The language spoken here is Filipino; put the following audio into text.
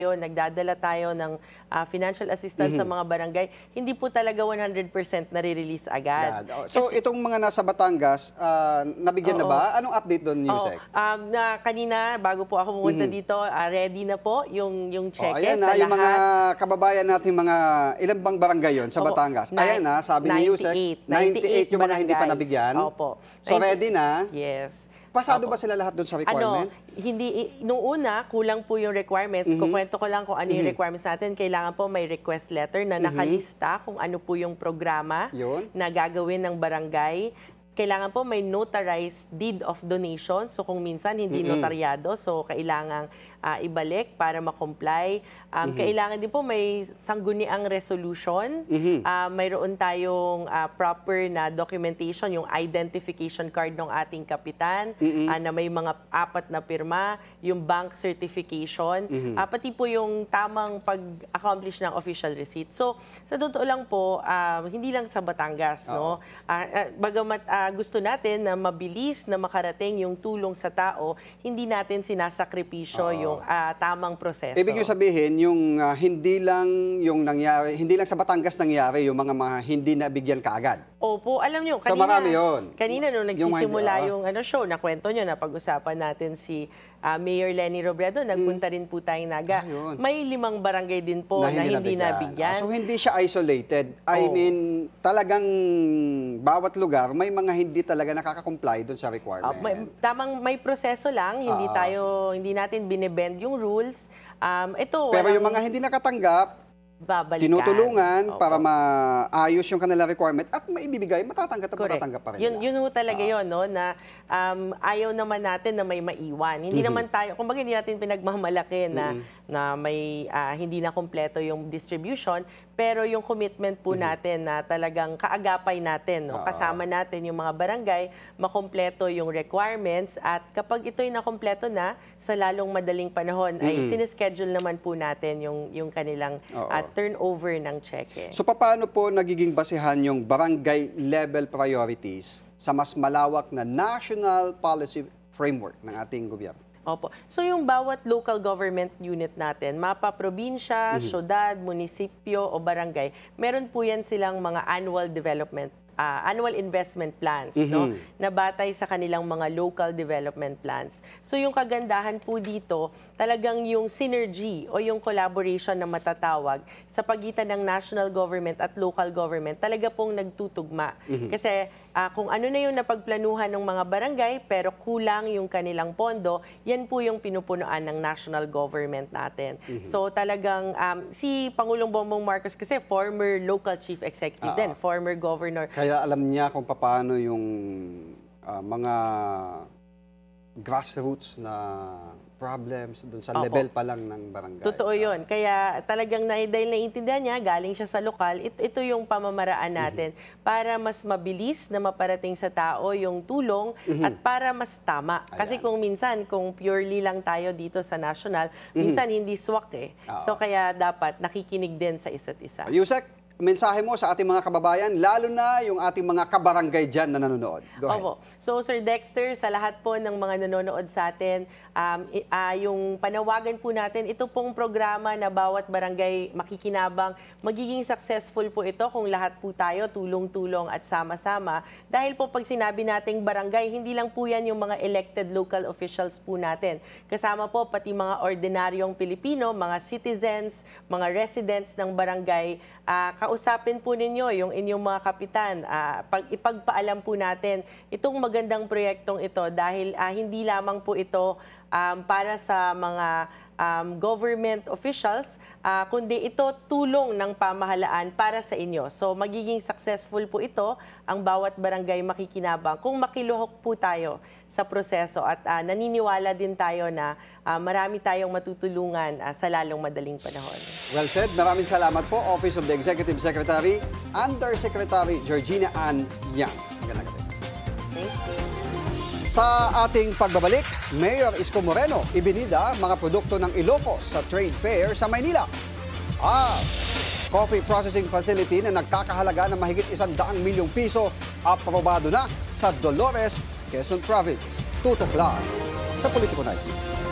nagdadala tayo ng financial assistance sa mga barangay, hindi po talaga 100% nare-release agad. So itong mga nasa Batangas, nabigyan na ba? Anong update doon, Yusek? Kanina, bago po ako pumunta dito, ready na po yung cheque ayan sa na, yung lahat. mga kababayan natin, mga ilan bang barangay yon sa Batangas? Ayan na, sabi ni Yusek, 98 yung mga hindi pa nabigyan. Opo. So ready na? Yes. Pasado ba sila lahat doon sa requirement? Nung una, kulang po yung requirements. Kukwento ko lang kung ano yung requirements natin. Kailangan po may request letter na nakalista kung ano po yung programa na gagawin ng barangay. Kailangan po may notarized deed of donation. So kung minsan hindi notaryado, so kailangang ibalik para ma-comply. Kailangan din po may sangguniang resolution. Mayroon tayong proper na documentation, yung identification card ng ating kapitan, na may mga 4 na pirma, yung bank certification, pati po yung tamang pag-accomplish ng official receipt. So, sa totoo lang po, hindi lang sa Batangas, no? Bagamat gusto natin na mabilis na makarating yung tulong sa tao, hindi natin sinasakripisyo yung tamang proseso. Ibig nyo sabihin, yung hindi lang yung nangyari, hindi lang sa Batangas nangyari yung mga hindi nabigyan kaagad. Opo, alam nyo, kanina, so marami yun. Kanina nung nagsisimula yung show, nakwento nyo, napag-usapan natin si Mayor Leni Robredo, nagpunta rin po tayong Naga. May 5 barangay din po na hindi nabigyan. So hindi siya isolated. I mean, talagang bawat lugar, may mga hindi talaga nakaka-comply doon sa requirement. May proseso lang, hindi natin binibend yung rules. Pero yung mga hindi nakatanggap, babalikan. Tinutulungan para maayos yung kanilang requirement at maibibigay, matatanggap at matatanggap pa rin. Yun talaga yun, no? Na ayaw naman natin na may maiwan. Hindi naman tayo, kumbaga hindi natin pinagmamalaki na may hindi na kompleto yung distribution, pero yung commitment po natin na talagang kaagapay natin, no? Kasama natin yung mga barangay, makompleto yung requirements at kapag ito'y nakompleto na, sa lalong madaling panahon ay sineschedule naman po natin yung kanilang turnover ng cheque. So paano po nagiging basehan yung barangay level priorities sa mas malawak na national policy framework ng ating gobyerno? Opo. So yung bawat local government unit natin, mapa probinsya, syudad, munisipyo o barangay, meron po yan silang mga annual investment plans, no, na batay sa kanilang mga local development plans. So yung kagandahan po dito, talagang yung synergy o yung collaboration na matatawag sa pagitan ng national government at local government, talaga pong nagtutugma. Kasi kung ano na yung napagplanuhan ng mga barangay pero kulang yung kanilang pondo, yan po yung pinupunuan ng national government natin. So talagang si Pangulong Bongbong Marcos kasi former local chief executive din, former governor. Kaya alam niya kung paano yung mga grassroots na problems doon sa level pa lang ng barangay. Totoo yun. Kaya talagang dahil naiintindihan niya, galing siya sa lokal, ito yung pamamaraan natin para mas mabilis na maparating sa tao yung tulong at para mas tama. Kasi kung minsan, kung purely lang tayo dito sa national, minsan hindi swak eh. So kaya dapat nakikinig din sa isa't isa. Yusek, mensahe mo sa ating mga kababayan, lalo na yung ating mga kabarangay dyan na nanonood. Go ahead. Opo. So, Sir Dexter, sa lahat po ng mga nanonood sa atin, yung panawagan po natin, ito pong programa na bawat barangay makikinabang, magiging successful po ito kung lahat po tayo tulong-tulong at sama-sama. Dahil po pag sinabi nating barangay, hindi lang po yan yung mga elected local officials po natin. Kasama po pati mga ordinaryong Pilipino, mga citizens, mga residents ng barangay. Kausapin po ninyo yung inyong mga kapitan, ipagpaalam po natin itong magandang proyektong ito dahil hindi lamang po ito para sa mga government officials, kundi ito tulong ng pamahalaan para sa inyo. So magiging successful po ito ang bawat barangay makikinabang kung makiluhok po tayo sa proseso at naniniwala din tayo na marami tayong matutulungan sa lalong madaling panahon. Well said. Maraming salamat po, Office of the Executive Secretary, Undersecretary Georgina Ann Yang. Magandang gabi. Thank you. Sa ating pagbabalik, Mayor Isko Moreno ibinida mga produkto ng Ilocos sa trade fair sa Maynila. Coffee processing facility na nagkakahalaga ng mahigit 100 milyong piso, aprobado na sa Dolores, Quezon Province. Tutok lang sa Politiko Night.